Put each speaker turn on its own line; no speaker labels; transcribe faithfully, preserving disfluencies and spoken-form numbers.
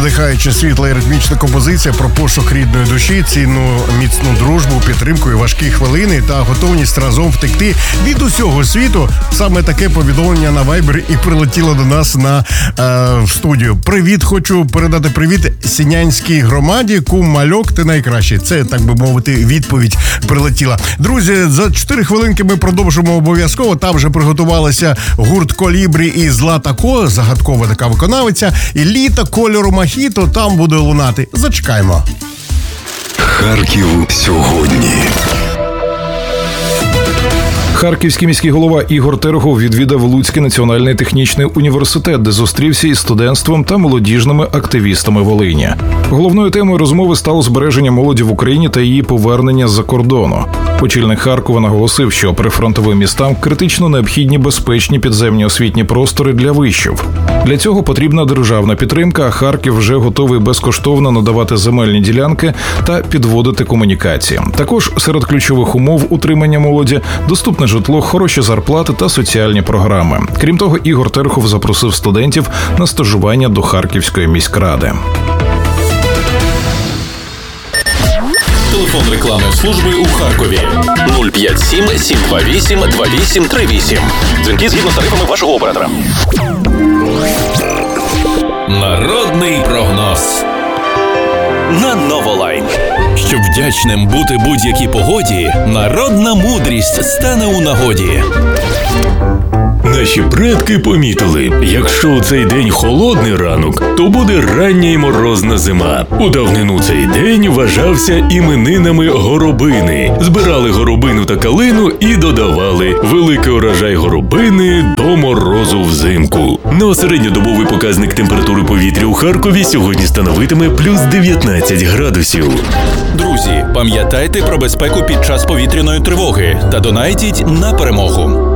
надихаюча світла і ритмічна композиція про пошук рідної душі, цінну міцну дружбу, підтримку і важкі хвилини та готовність разом втекти від усього світу. Саме таке повідомлення на Viber і прилетіло до нас на е, в студію. Привіт, хочу передати привіт Сінянській громаді. Кум Мальок, ти найкращий. Це, так би мовити, відповідь прилетіла. Друзі, за чотири хвилинки ми продовжимо обов'язково. Там вже приготувалися гурт Колібрі і Злата Ко, загадкова така виконавиця. І літо кольору мохіто там буде лунати. Зачекаємо.
Харків сьогодні.
Харківський міський голова Ігор Терехов відвідав Луцький національний технічний університет, де зустрівся із студентством та молодіжними активістами Волині. Головною темою розмови стало збереження молоді в Україні та її повернення з-за кордону. Очільник Харкова наголосив, що прифронтовим містам критично необхідні безпечні підземні освітні простори для вишів. Для цього потрібна державна підтримка, а Харків вже готовий безкоштовно надавати земельні ділянки та підводити комунікації. Також серед ключових умов утримання молоді – доступне житло, хороші зарплати та соціальні програми. Крім того, Ігор Терехов запросив студентів на стажування до Харківської міськради.
Телефон рекламної служби у Харкові нуль п'ять сім сім два вісім два вісім три вісім. Дзвінки згідно з тарифами вашого оператора. Народний прогноз на Новолайн. Щоб вдячним бути будь-якій погоді, народна мудрість стане у нагоді.
Наші предки помітили, якщо у цей день холодний ранок, то буде рання й морозна зима. У давнину цей день вважався іменинами горобини. Збирали горобину та калину і додавали великий урожай горобини до морозу взимку. Ну а середньодобовий показник температури повітря у Харкові сьогодні становитиме плюс дев'ятнадцять градусів.
Друзі, пам'ятайте про безпеку під час повітряної тривоги та донайтіть на перемогу.